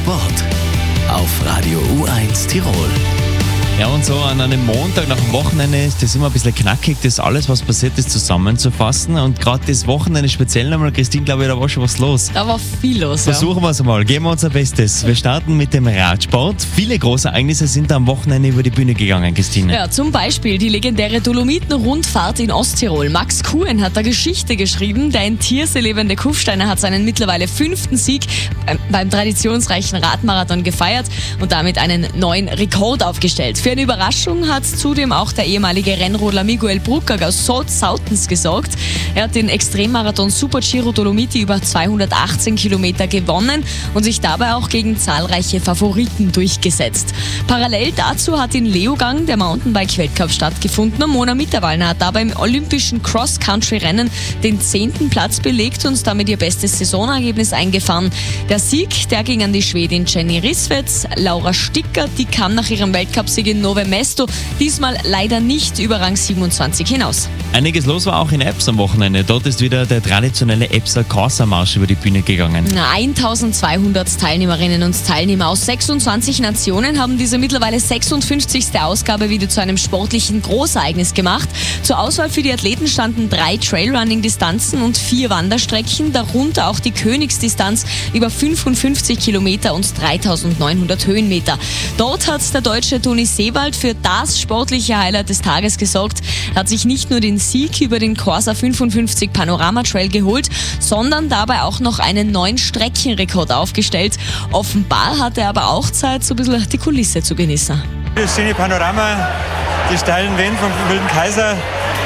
Sport auf Radio U1 Tirol. Ja, und so an einem Montag nach dem Wochenende ist das immer ein bisschen knackig, das alles, was passiert ist, zusammenzufassen. Und gerade das Wochenende speziell nochmal, Christine, glaube ich, da war schon was los. Da war viel los. Versuchen wir es einmal, geben wir unser Bestes. Wir starten mit dem Radsport. Viele große Ereignisse sind am Wochenende über die Bühne gegangen, Christine. Ja, zum Beispiel die legendäre Dolomiten-Rundfahrt in Osttirol. Max Kuhn hat da Geschichte geschrieben. Der in Thiersee lebende Kufsteiner hat seinen mittlerweile 5. Sieg beim traditionsreichen Radmarathon gefeiert und damit einen neuen Rekord aufgestellt. Für eine Überraschung hat zudem auch der ehemalige Rennrodler Miguel Bruckag aus Southampton gesorgt. Er hat den Extremmarathon Super Giro Dolomiti über 218 Kilometer gewonnen und sich dabei auch gegen zahlreiche Favoriten durchgesetzt. Parallel dazu hat in Leogang der Mountainbike-Weltcup stattgefunden und Mona Mitterwallner hat dabei im olympischen Cross-Country-Rennen den 10. Platz belegt und damit ihr bestes Saisonergebnis eingefahren. Der Sieg, der ging an die Schwedin Jenny Rissveds. Laura Sticker, die kam nach ihrem Weltcupsieg in Nove Mesto diesmal leider nicht über Rang 27 hinaus. Einiges los war auch in Ebbs am Wochenende. Dort ist wieder der traditionelle Ebbser Corsa-Marsch über die Bühne gegangen. 1200 Teilnehmerinnen und Teilnehmer aus 26 Nationen haben diese mittlerweile 56. Ausgabe wieder zu einem sportlichen Großereignis gemacht. Zur Auswahl für die Athleten standen 3 Trailrunning-Distanzen und 4 Wanderstrecken, darunter auch die Königsdistanz über 55 Kilometer und 3900 Höhenmeter. Dort hat der deutsche Toni Sewald für das sportliche Highlight des Tages gesorgt. Er hat sich nicht nur den Sieg über den Corsa 55 Panorama Trail geholt, sondern dabei auch noch einen neuen Streckenrekord aufgestellt. Offenbar hat er aber auch Zeit, so ein bisschen die Kulisse zu genießen. Das schöne Panorama, die steilen Wände vom Wilden Kaiser,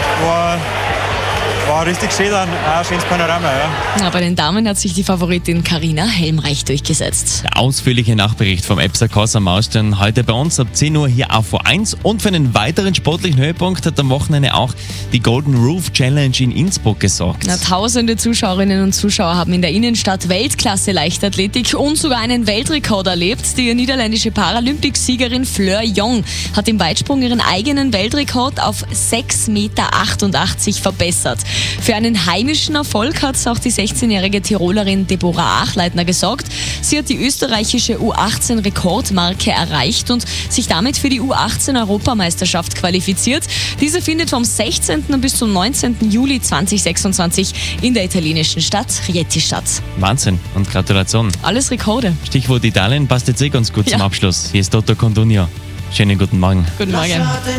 war richtig schön, auch ein schönes Panorama. Ja. Bei den Damen hat sich die Favoritin Carina Helmreich durchgesetzt. Der ausführliche Nachbericht vom Ebbser Corsa-Marsch dann heute bei uns ab 10 Uhr hier auf U1. Und für einen weiteren sportlichen Höhepunkt hat am Wochenende auch die Golden Roof Challenge in Innsbruck gesorgt. Tausende Zuschauerinnen und Zuschauer haben in der Innenstadt Weltklasse-Leichtathletik und sogar einen Weltrekord erlebt. Die niederländische Paralympicsiegerin Fleur Jong hat im Weitsprung ihren eigenen Weltrekord auf 6,88 Meter verbessert. Für einen heimischen Erfolg hat auch die 16-jährige Tirolerin Deborah Achleitner gesorgt. Sie hat die österreichische U18-Rekordmarke erreicht und sich damit für die U18-Europameisterschaft qualifiziert. Diese findet vom 16. bis zum 19. Juli 2026 in der italienischen Stadt Rieti statt. Wahnsinn und Gratulation. Alles Rekorde. Stichwort Italien passt jetzt ganz gut zum Abschluss. Hier ist Toto Condugno. Schönen guten Morgen. Guten Morgen.